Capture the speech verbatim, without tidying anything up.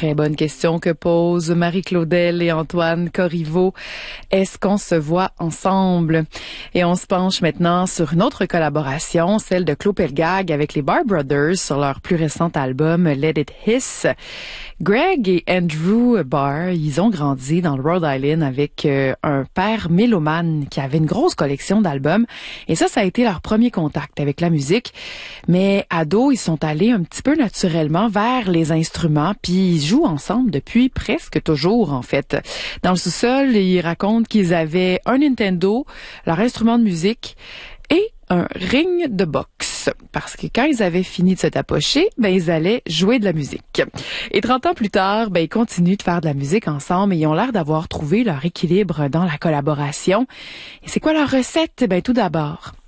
Très bonne question que posent Marie-Claudel et Antoine Corriveau. Est-ce qu'on se voit ensemble? Et on se penche maintenant sur une autre collaboration, celle de Claude Pelgag avec les Barr Brothers sur leur plus récent album Let It Hiss. Greg et Andrew Barr, ils ont grandi dans le Rhode Island avec euh, un père mélomane qui avait une grosse collection d'albums. Et ça, ça a été leur premier contact avec la musique. Mais ados, ils sont allés un petit peu naturellement vers les instruments, puis ils jouent ensemble depuis presque toujours, en fait. Dans le sous-sol, ils racontent qu'ils avaient un Nintendo, leur instrument de musique et un ring de boxe. Parce que quand ils avaient fini de se tapocher, ben, ils allaient jouer de la musique. Et trente ans plus tard, ben, ils continuent de faire de la musique ensemble et ils ont l'air d'avoir trouvé leur équilibre dans la collaboration. Et c'est quoi leur recette? Ben, tout d'abord,